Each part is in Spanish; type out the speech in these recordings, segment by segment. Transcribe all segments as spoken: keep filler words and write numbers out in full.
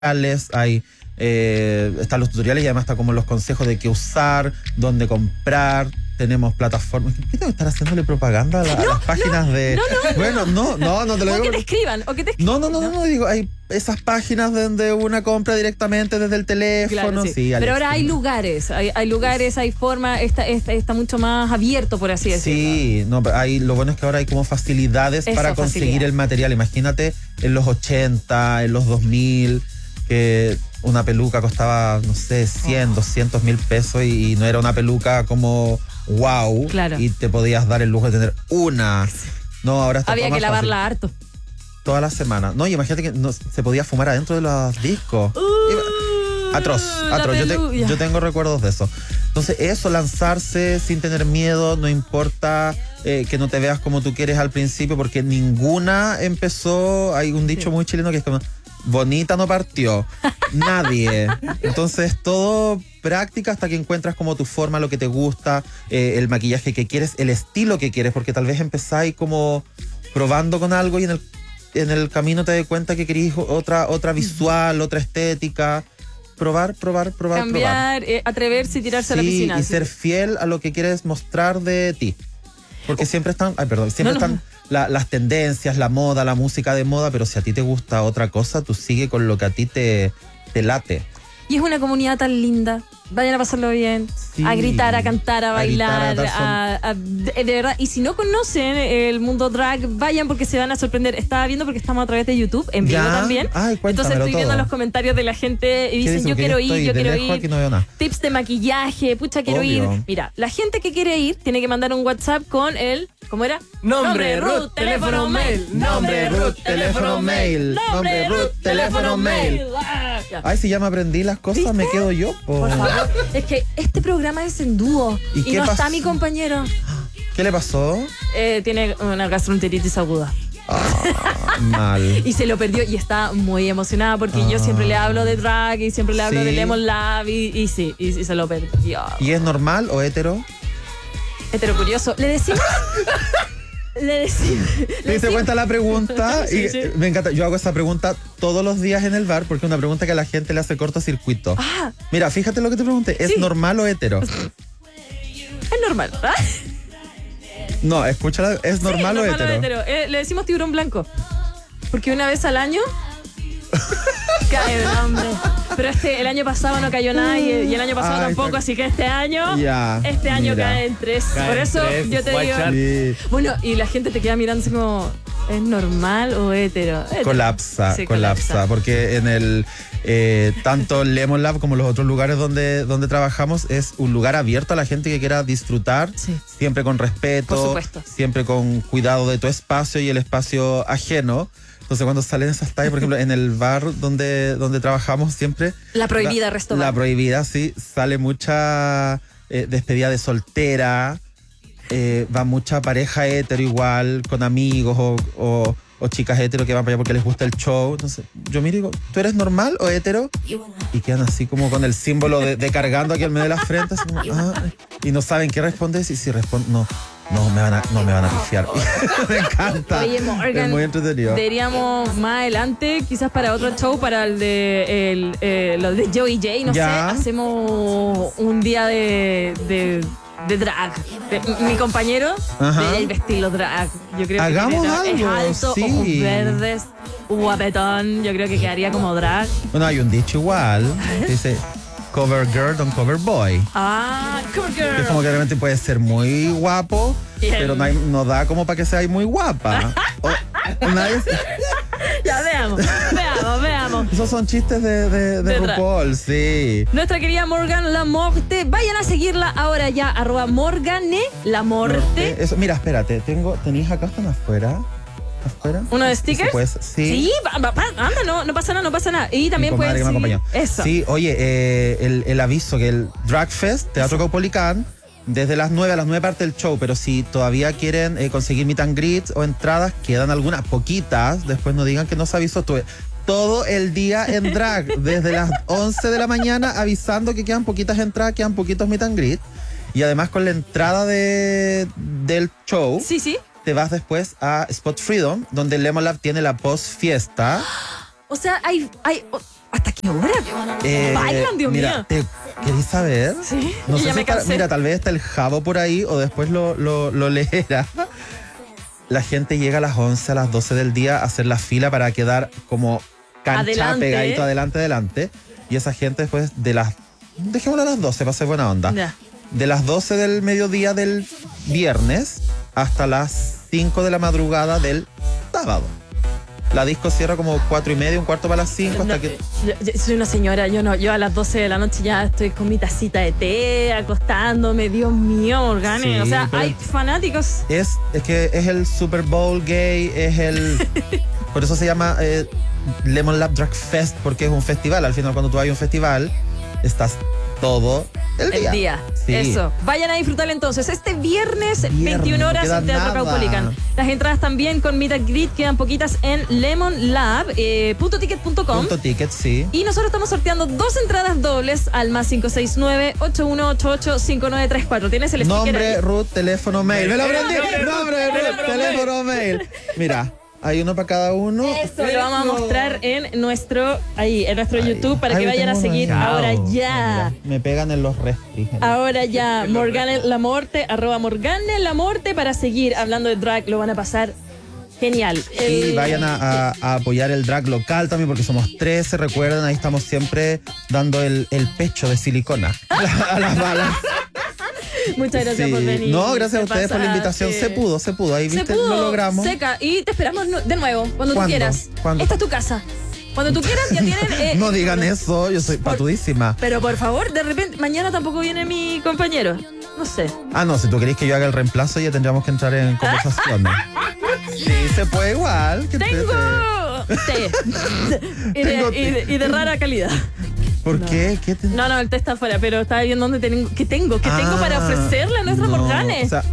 hay eh, están los tutoriales y además está como los consejos de qué usar, dónde comprar. Tenemos plataformas. ¿Qué tengo que estar haciéndole propaganda a, la, no, a las páginas no, de...? No, no. Bueno, no, no, no te lo o digo. O que te escriban, o que te escriban. No, no, no, no, no, digo, hay esas páginas donde una compra directamente desde el teléfono. Claro, sí. Sí, pero ahora hay lugares, hay, hay lugares, hay forma, está, está, está mucho más abierto, por así decirlo. Sí, no, hay, lo bueno es que ahora hay como facilidades Eso, para conseguir facilidad. el material. Imagínate en los ochenta, en los dos mil, que una peluca costaba, no sé, cien, oh. doscientos mil pesos y, y no era una peluca como wow. Claro. Y te podías dar el lujo de tener una. No, ahora está Había todo que más lavarla fácil. harto. Toda la semana. No, y imagínate que no, se podía fumar adentro de los discos. Uh, atroz, atroz. Yo, te, yo tengo recuerdos de eso. Entonces, eso, lanzarse sin tener miedo, no importa eh, que no te veas como tú quieres al principio, porque ninguna empezó. Hay un dicho sí. muy chileno que es como, bonita no partió. Nadie. Entonces, todo práctica hasta que encuentras como tu forma, lo que te gusta, eh, el maquillaje que quieres, el estilo que quieres, porque tal vez empezáis como probando con algo y en el en el camino te das cuenta que querís otra, otra visual, otra estética. Probar, probar, probar, Cambiar, probar. Eh, atreverse y tirarse sí, a la piscina. Y sí. ser fiel a lo que quieres mostrar de ti. Porque oh. siempre están, ay, perdón, siempre no, no. están la, las tendencias, la moda, la música de moda, pero si a ti te gusta otra cosa, tú sigue con lo que a ti te, te late. Y es una comunidad tan linda. Vayan a pasarlo bien, sí, a gritar, a cantar, a bailar, a, gritar, a, a, a de, de verdad. Y si no conocen el mundo drag, vayan porque se van a sorprender. Estaba viendo porque estamos a través de YouTube, en vivo ¿Ya? también. Ay, entonces estoy todo. viendo los comentarios de la gente y dicen, yo quiero ir, yo quiero ir. No tips de maquillaje, pucha, quiero Obvio. ir. Mira, la gente que quiere ir tiene que mandar un WhatsApp con el, ¿cómo era? Nombre, root, teléfono, mail. Nombre, root, teléfono, mail. Nombre, root, teléfono, mail. Ay, si ya me aprendí las cosas, ¿viste? Me quedo yo. Por, por favor. Es que este programa es en dúo y, y no está mi compañero. ¿Qué le pasó? Eh, tiene una gastroenteritis aguda. Ah, mal. Y se lo perdió y está muy emocionada porque ah. yo siempre le hablo de drag y siempre le hablo ¿Sí? de Lemon Lab y, y sí, y, y se lo perdió. ¿Y es normal o hétero? Hétero curioso. Le decimos... Le decimos. ¿Te diste cuenta la pregunta? sí, y sí. Me encanta. Yo hago esa pregunta todos los días en el bar porque es una pregunta que a la gente le hace cortocircuito. Ah. Mira, fíjate lo que te pregunté. ¿Es sí. normal o hétero? Es normal. ¿Ah? No, escúchala. ¿Es sí, normal, o normal hétero? O hétero. Eh, le decimos tiburón blanco. Porque una vez al año cae el hombre. Pero este, el año pasado no cayó nada y, y el año pasado Ay, tampoco, así que este año, ya, este año mira. cae en tres. Cae Por eso tres, yo te digo. Sí. Bueno, y la gente te queda mirando así como, ¿es normal o hétero? hétero. Colapsa, sí, colapsa, colapsa. Porque en el eh, tanto Lemon Lab como los otros lugares donde, donde trabajamos es un lugar abierto a la gente que quiera disfrutar, sí. siempre con respeto, Por supuesto. siempre con cuidado de tu espacio y el espacio ajeno. Entonces cuando salen esas tallas, por ejemplo, en el bar donde, donde trabajamos siempre... La prohibida, la, resto La prohibida, sí. Sale mucha eh, despedida de soltera, eh, va mucha pareja hetero igual, con amigos o, o, o chicas hetero que van para allá porque les gusta el show. Entonces yo miro y digo, ¿tú eres normal o hetero? Y quedan así como con el símbolo de, de cargando aquí al medio de las frentes. Como, ah, y no saben qué responder. Y si responden, no. No me van a, no me van a pifiar. Me encanta. Oye, Morgan, es muy entretenido. Deberíamos más adelante, quizás para otro show, para el de el, eh, lo de Joey J, no ya. sé, hacemos un día de, de, de drag. De, mi compañero de el estilo drag. Yo creo Hagamos que algo, es alto, sí. ojos verdes, guapetón. Yo creo que quedaría como drag. Bueno, hay un dicho igual que dice cover girl, don't cover boy. Ah, cover girl. Que es como que realmente puede ser muy guapo, Bien. pero no, hay, no da como para que sea muy guapa. O, nadie... Ya, veamos, veamos, veamos. Esos son chistes de, de, de, De RuPaul, sí. Nuestra querida Morgan Lamorte, vayan a seguirla ahora ya, arroba Morgane Lamorte. Eso, mira, espérate, tengo, ¿tenías acá están afuera? ¿Afuera? ¿Uno de stickers? Pues, sí. Sí, va, va, va, anda, no, no pasa nada, no pasa nada. Y también pueden que me seguir... acompañó. Eso. Sí, oye, eh, el, el aviso que el Drag Fest, Teatro Caupolicán, desde las nueve a las nueve parte del show, pero si todavía quieren eh, conseguir meet and greets o entradas, quedan algunas, poquitas, después no digan que no se avisó. Tuve todo el día en drag, desde las once de la mañana avisando que quedan poquitas entradas, quedan poquitos meet and greets. Y además con la entrada de, del show, Sí, sí. te vas después a Spot Freedom, donde Lemon Lab tiene la post fiesta. O sea, hay... hay ¿Hasta qué hora? Eh, Bailan, Dios mira, mío. ¿te ¿querés saber? Sí, No y sé ya si me está- cansé. mira, tal vez está el jabo por ahí o después lo, lo, lo leerá. La gente llega a las once, a las doce del día a hacer la fila para quedar como cancha Adelante. pegadito adelante, adelante. Y esa gente después de las... Dejémoslo a las doce para ser buena onda. Ya. De las doce del mediodía del viernes hasta las cinco de la madrugada del sábado. La disco cierra como cuatro y media, un cuarto para las cinco hasta No, que... yo, yo soy una señora, yo no, yo a las doce de la noche ya estoy con mi tacita de té, acostándome, Dios mío, Morgane. Sí, o sea, pero- hay fanáticos. Es, es que es el Super Bowl gay, es el... por eso se llama eh, Lemon Lab Drag Fest, porque es un festival. Al final, cuando tú vas a un festival, estás todo el día. El día, Sí. eso. Vayan a disfrutarlo entonces. Este viernes, Viernes, veintiuna horas no queda en Teatro nada. Caupolicán. Las entradas también con Meet and Greet quedan poquitas en lemon lab punto ticket punto com. Punto ticket, sí. Y nosotros estamos sorteando dos entradas dobles al más cinco seis nueve, ocho uno ocho ocho, cinco nueve tres cuatro. ¿Tienes el sticker Nombre, ahí? Ruth, teléfono, mail. Me lo aprendí. Nombre, Nombre, Ruth, teléfono, teléfono, mail. Mira, hay uno para cada uno. Eso lo vamos a mostrar en nuestro ahí, en nuestro Ay, YouTube para ay, que vayan a tengo uno seguir ahí. ahora Chao. ya. Me pegan en los refrigeradores. Ahora ya, Morgane Lamorte, arroba Morgane Lamorte para seguir hablando de drag. Lo van a pasar genial. Y El- vayan a, a- a apoyar el drag local también, porque somos trece, recuerden, ahí estamos siempre dando el, el pecho de silicona a las balas. Muchas gracias Sí. por venir. No, gracias a Te ustedes por la invitación. pasaste. Se pudo, se pudo. Ahí Se viste, pudo, lo logramos. seca. Y te esperamos nu- de nuevo, cuando tú ¿Cuándo? quieras. ¿Cuándo? Esta es tu casa. Cuando tú quieras, ya tienen... eh, No digan eso, yo soy por- patudísima. Pero por favor, de repente, mañana tampoco viene mi compañero. No sé. Ah, no, si tú querés que yo haga el reemplazo, ya tendríamos que entrar en conversaciones. Sí, se puede igual. que ¡Tengo! Té. y, de, Tengo y, de, y de rara calidad. ¿Por qué? ¿Qué te- No, no, el té está afuera, pero estaba viendo dónde tengo, qué tengo, qué tengo Ah, para ofrecerle a nuestra no, Morgane. O sea,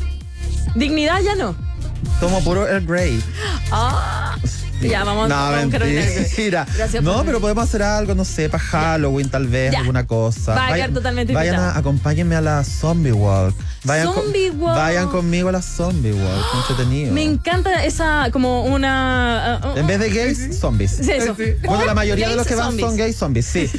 Dignidad ya no. tomo puro Earl Grey. Ah, ya, vamos, No, vamos a buscar un Earl Grey. mentira. Gracias No, por pero venir. podemos hacer algo, no sé, para Halloween tal vez, Ya. alguna cosa. Va a quedar totalmente Vayan invitado. a, acompáñenme a la Zombie Walk. Vayan co- Zombie Walk. Vayan conmigo a la Zombie Walk, qué entretenido. Me encanta esa, como una... uh, uh, En vez de gays, zombies. sí, eso. Bueno, la mayoría de Gays los que van zombies. son gays zombies, sí.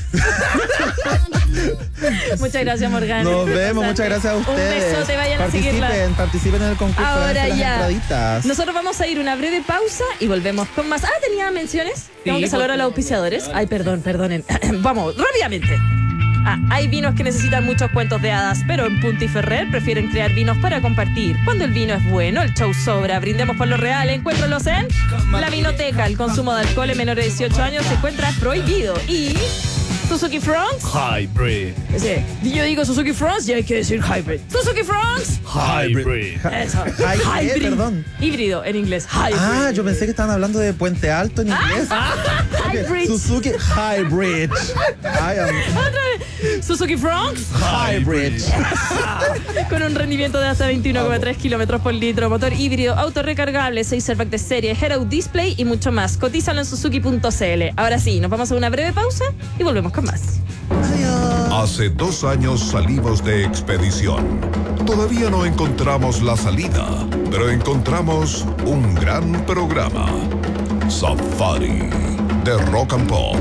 Muchas gracias, Morgane. Nos vemos, muchas gracias a ustedes. Un besote, vayan a participen, seguirla. participen en el concurso. Ahora gánense las ya. entraditas. Nosotros vamos a ir una breve pausa y volvemos con más. Ah, tenía menciones. Tengo Sí, que saludar a los auspiciadores. Ay, perdón, perdonen. Vamos, rápidamente. Ah, hay vinos que necesitan muchos cuentos de hadas, pero en Punti Ferrer prefieren crear vinos para compartir. Cuando el vino es bueno, el show sobra. Brindemos por lo real. Encuéntralos en La Vinoteca. El consumo de alcohol en menores de dieciocho años se encuentra prohibido. Y Suzuki Fronts. Hybrid. Sí, yo digo Suzuki Fronts y hay que decir hybrid. Suzuki Fronts. Hybrid. Eso. Hi- ¿qué? Perdón. Híbrido en inglés. Hybrid. Ah, yo pensé que estaban hablando de Puente Alto en inglés. Ok, Hybrid. Suzuki Hybrid. I am Otra vez. Suzuki Fronts. Hybrid. Con un rendimiento de hasta veintiuno coma tres kilómetros por litro, motor híbrido, auto recargable, seis airbags de serie, head-out display y mucho más. Cotízalo en suzuki punto c l. Ahora sí, nos vamos a una breve pausa y volvemos con más. Hace dos años salimos de expedición. Todavía no encontramos la salida, pero encontramos un gran programa. Safari de Rock and Pop.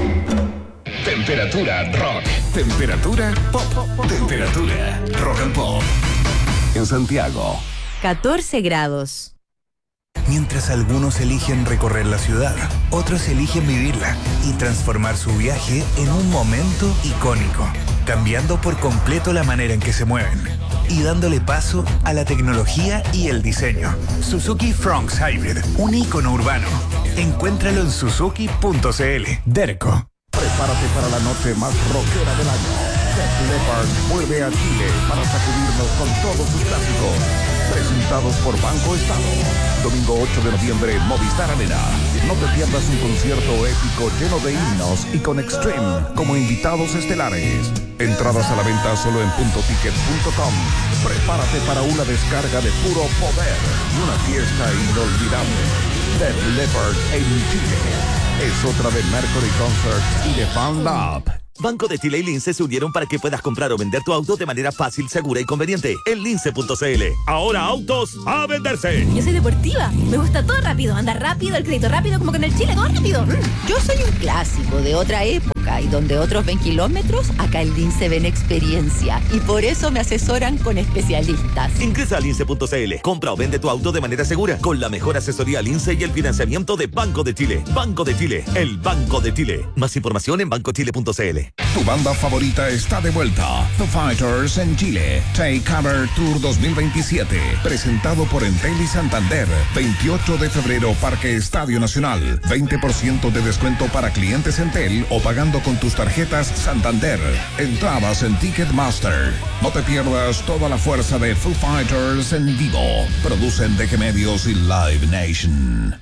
Temperatura rock. Temperatura pop. Temperatura rock and pop. En Santiago. catorce grados. Mientras algunos eligen recorrer la ciudad, otros eligen vivirla y transformar su viaje en un momento icónico, cambiando por completo la manera en que se mueven y dándole paso a la tecnología y el diseño. Suzuki Fronx Hybrid, un ícono urbano. Encuéntralo en suzuki punto c l. Derco. Prepárate para la noche más rockera del año. Def Leppard vuelve a Chile para sacudirnos con todos sus clásicos. Presentados por Banco Estado. Domingo ocho de noviembre en Movistar Arena. No te pierdas un concierto épico lleno de himnos y con Extreme como invitados estelares. Entradas a la venta solo en punto ticket punto com. Prepárate para una descarga de puro poder y una fiesta inolvidable. Def Leppard en Chile. Es otra de Mercury Concert y de Fan Lab. Banco de Chile y Lince se unieron para que puedas comprar o vender tu auto de manera fácil, segura y conveniente. En lince punto c l. Ahora autos a venderse. Yo soy deportiva. Me gusta todo rápido. Andar rápido, el crédito rápido, como con el Chile, todo rápido. Yo soy un clásico de otra época y donde otros ven kilómetros, acá en Lince ven experiencia. Y por eso me asesoran con especialistas. Ingresa a lince punto c l. Compra o vende tu auto de manera segura con la mejor asesoría Lince y el financiamiento de Banco de Chile. Banco de Chile, el Banco de Chile. Más información en banco chile punto c l. Tu banda favorita está de vuelta. Foo Fighters en Chile. Take Cover Tour dos mil veintisiete. Presentado por Entel y Santander. veintiocho de febrero, Parque Estadio Nacional. veinte por ciento de descuento para clientes Entel o pagando con tus tarjetas Santander. Entradas en Ticketmaster. No te pierdas toda la fuerza de Foo Fighters en vivo. Producen D G Medios y Live Nation.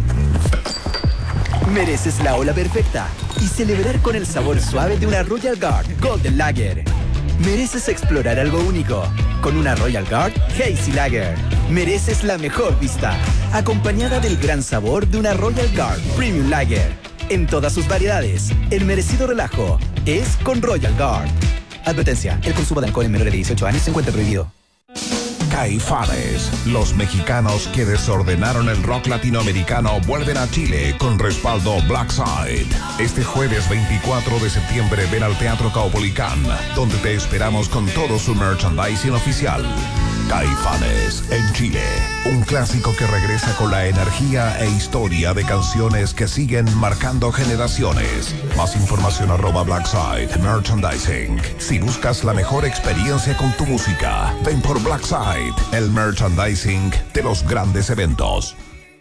Mereces la ola perfecta y celebrar con el sabor suave de una Royal Guard Golden Lager. Mereces explorar algo único con una Royal Guard Hazy Lager. Mereces la mejor vista, acompañada del gran sabor de una Royal Guard Premium Lager. En todas sus variedades, el merecido relajo es con Royal Guard. Advertencia, el consumo de alcohol en menores de dieciocho años se encuentra prohibido. Caifanes, los mexicanos que desordenaron el rock latinoamericano vuelven a Chile con respaldo Black Side. Este jueves veinticuatro de septiembre ven al Teatro Caupolicán, donde te esperamos con todo su merchandising oficial. Caifanes en Chile, un clásico que regresa con la energía e historia de canciones que siguen marcando generaciones. Más información arroba Blackside Merchandising. Si buscas la mejor experiencia con tu música, ven por Blackside, el merchandising de los grandes eventos.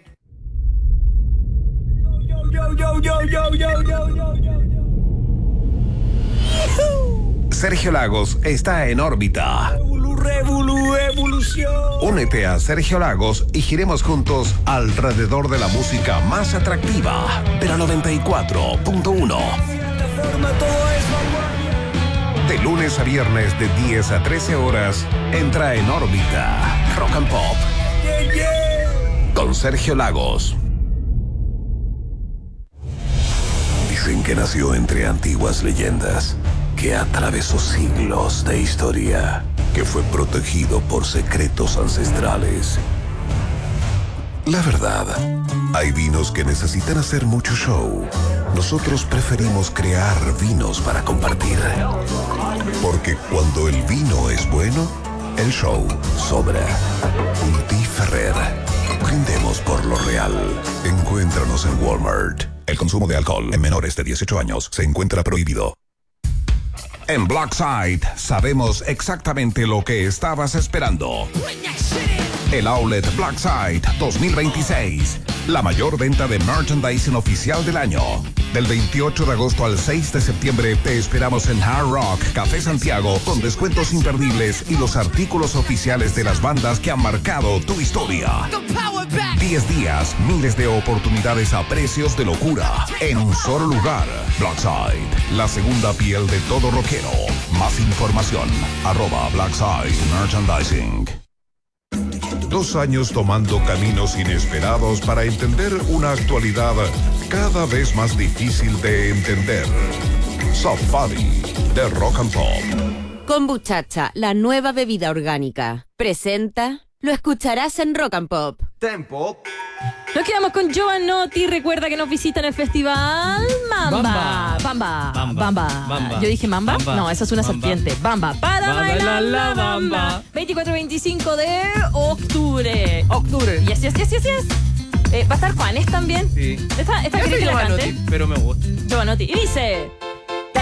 Sergio Lagos está en órbita. Revolu, evolución. Únete a Sergio Lagos y giremos juntos alrededor de la música más atractiva de la noventa y cuatro punto uno. De lunes a viernes de diez a trece horas, entra en órbita Rock and Pop Yeah, yeah. con Sergio Lagos. Dicen que nació entre antiguas leyendas, que atravesó siglos de historia, que fue protegido por secretos ancestrales. La verdad, hay vinos que necesitan hacer mucho show. Nosotros preferimos crear vinos para compartir. Porque cuando el vino es bueno, el show sobra. Unti Ferrer. Brindemos por lo real. Encuéntranos en Walmart. El consumo de alcohol en menores de dieciocho años se encuentra prohibido. En Blackside sabemos exactamente lo que estabas esperando. El Outlet Blackside dos mil veintiséis, la mayor venta de merchandising oficial del año. Del veintiocho de agosto al seis de septiembre te esperamos en Hard Rock Café Santiago con descuentos imperdibles y los artículos oficiales de las bandas que han marcado tu historia. diez días, miles de oportunidades a precios de locura en un solo lugar. Blackside, la segunda piel de todo rockero. Más información, arroba Blackside Merchandising. Dos años tomando caminos inesperados para entender una actualidad cada vez más difícil de entender. Safari de Rock and Pop. Kombuchacha, la nueva bebida orgánica. Presenta, lo escucharás en Rock and Pop. Tempo. Nos quedamos con Giovanotti. Recuerda que nos visita en el festival Mamba. Bamba. Bamba. Bamba. Bamba. Yo dije Mamba. Bamba. No, esa es una Bamba. serpiente. Bamba. Para Bamba, bailar la Bamba. Bamba. veinticuatro y veinticinco de octubre. Octubre. Yes, yes, yes, yes, yes. Eh, ¿Va a estar Juanes también? Sí. Esta, esta quiere que la cante. Pero me gusta. Giovanotti. Y dice...